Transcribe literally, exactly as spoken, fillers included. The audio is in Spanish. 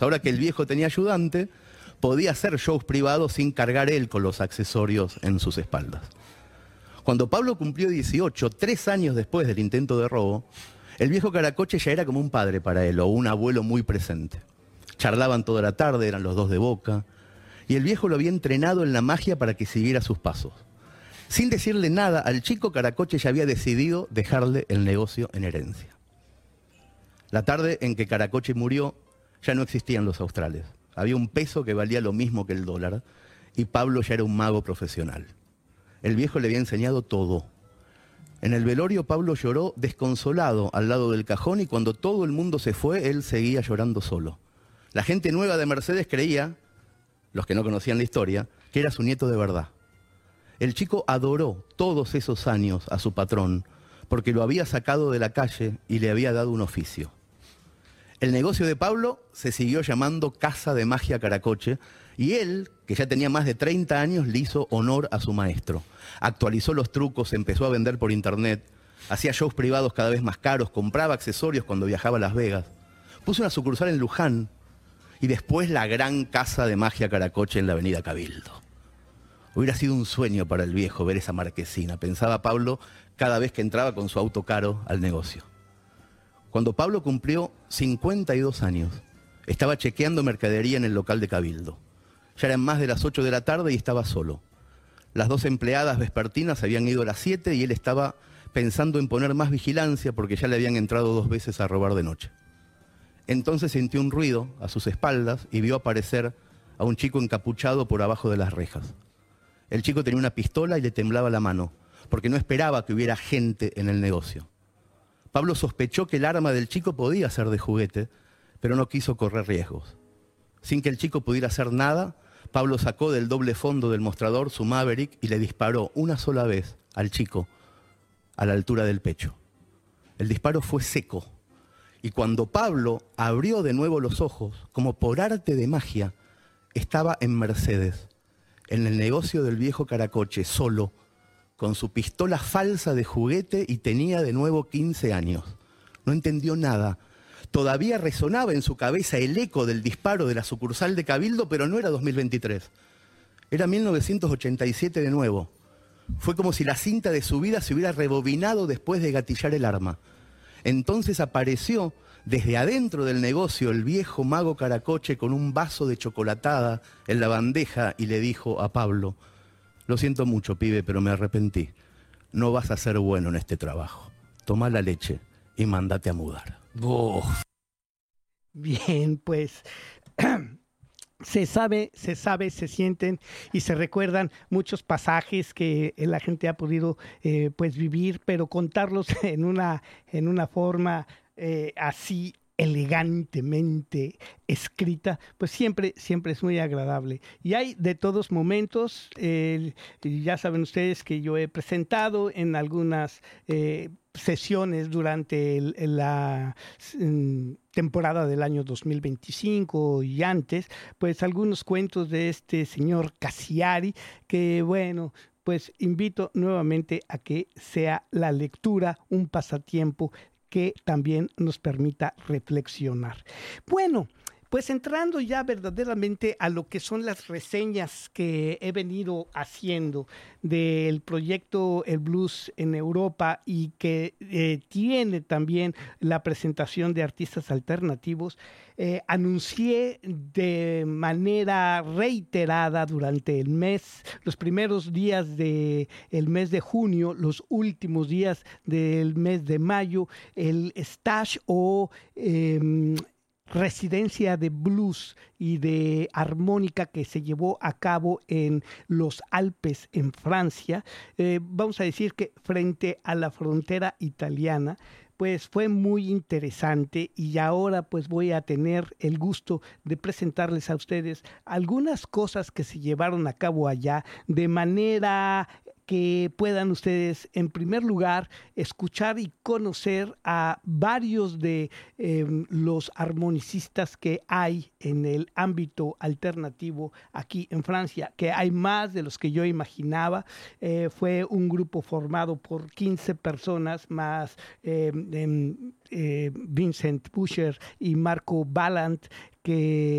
Ahora que el viejo tenía ayudante, podía hacer shows privados sin cargar él con los accesorios en sus espaldas. Cuando Pablo cumplió dieciocho, tres años después del intento de robo, el viejo Caracoche ya era como un padre para él, o un abuelo muy presente. Charlaban toda la tarde, eran los dos de boca, y el viejo lo había entrenado en la magia para que siguiera sus pasos. Sin decirle nada, al chico Caracoche ya había decidido dejarle el negocio en herencia. La tarde en que Caracoche murió, ya no existían los australes. Había un peso que valía lo mismo que el dólar, y Pablo ya era un mago profesional. El viejo le había enseñado todo. En el velorio Pablo lloró desconsolado al lado del cajón, y cuando todo el mundo se fue, él seguía llorando solo. La gente nueva de Mercedes creía, los que no conocían la historia, que era su nieto de verdad. El chico adoró todos esos años a su patrón, porque lo había sacado de la calle y le había dado un oficio. El negocio de Pablo se siguió llamando Casa de Magia Caracoche, y él, que ya tenía más de treinta años, le hizo honor a su maestro. Actualizó los trucos, empezó a vender por internet, hacía shows privados cada vez más caros, compraba accesorios cuando viajaba a Las Vegas. Puso una sucursal en Luján y después la gran Casa de Magia Caracoche en la avenida Cabildo. Hubiera sido un sueño para el viejo ver esa marquesina, pensaba Pablo cada vez que entraba con su auto caro al negocio. Cuando Pablo cumplió cincuenta y dos años, estaba chequeando mercadería en el local de Cabildo. Ya eran más de las ocho de la tarde y estaba solo. Las dos empleadas vespertinas habían ido a las siete y él estaba pensando en poner más vigilancia porque ya le habían entrado dos veces a robar de noche. Entonces sintió un ruido a sus espaldas y vio aparecer a un chico encapuchado por abajo de las rejas. El chico tenía una pistola y le temblaba la mano, porque no esperaba que hubiera gente en el negocio. Pablo sospechó que el arma del chico podía ser de juguete, pero no quiso correr riesgos. Sin que el chico pudiera hacer nada, Pablo sacó del doble fondo del mostrador su Maverick y le disparó una sola vez al chico a la altura del pecho. El disparo fue seco, y cuando Pablo abrió de nuevo los ojos, como por arte de magia, estaba en Mercedes, en el negocio del viejo Caracoche, solo, con su pistola falsa de juguete, y tenía de nuevo quince años. No entendió nada. Todavía resonaba en su cabeza el eco del disparo de la sucursal de Cabildo, pero no era dos mil veintitrés. Era mil novecientos ochenta y siete de nuevo. Fue como si la cinta de su vida se hubiera rebobinado después de gatillar el arma. Entonces apareció desde adentro del negocio el viejo mago Caracoche con un vaso de chocolatada en la bandeja y le dijo a Pablo: lo siento mucho, pibe, pero me arrepentí. No vas a ser bueno en este trabajo. Toma la leche y mándate a mudar. Oh. Bien, pues se sabe, se sabe, se sienten y se recuerdan muchos pasajes que la gente ha podido eh, pues vivir, pero contarlos en una, en una forma eh, así elegantemente escrita, pues siempre, siempre es muy agradable. Y hay de todos momentos, eh, ya saben ustedes que yo he presentado en algunas eh, sesiones durante el, la um, temporada del año dos mil veinticinco y antes, pues algunos cuentos de este señor Cassiari, que bueno, pues invito nuevamente a que sea la lectura un pasatiempo que también nos permita reflexionar. Bueno, pues entrando ya verdaderamente a lo que son las reseñas que he venido haciendo del proyecto El Blues en Europa y que eh, tiene también la presentación de artistas alternativos, eh, anuncié de manera reiterada durante el mes, los primeros días del mes de junio, los últimos días del mes de mayo, el Stage o eh, residencia de blues y de armónica que se llevó a cabo en los Alpes, en Francia. Eh, vamos a decir que frente a la frontera italiana, pues fue muy interesante, y ahora pues voy a tener el gusto de presentarles a ustedes algunas cosas que se llevaron a cabo allá, de manera que puedan ustedes, en primer lugar, escuchar y conocer a varios de eh, los armonicistas que hay en el ámbito alternativo aquí en Francia, que hay más de los que yo imaginaba. Eh, fue un grupo formado por quince personas, más eh, eh, eh, Vincent Pusher y Marco Ballant, que